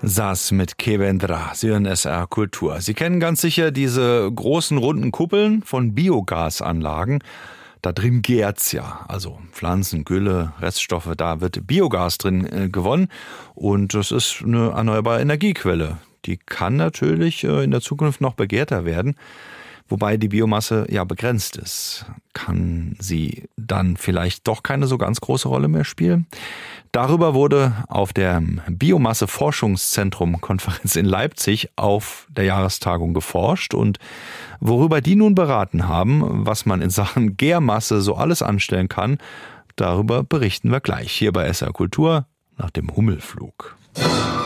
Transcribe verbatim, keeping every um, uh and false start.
Saß mit Kevendra, Sie hören S R Kultur. Sie kennen ganz sicher diese großen runden Kuppeln von Biogasanlagen. Da drin gärt's ja, also Pflanzen, Gülle, Reststoffe, da wird Biogas drin äh, gewonnen und das ist eine erneuerbare Energiequelle. Die kann natürlich äh, in der Zukunft noch begehrter werden, wobei die Biomasse ja begrenzt ist. Kann sie dann vielleicht doch keine so ganz große Rolle mehr spielen? Darüber wurde auf der Biomasse-Forschungszentrum-Konferenz in Leipzig auf der Jahrestagung geforscht und worüber die nun beraten haben, was man in Sachen Gärmasse so alles anstellen kann, darüber berichten wir gleich hier bei S R Kultur nach dem Hummelflug.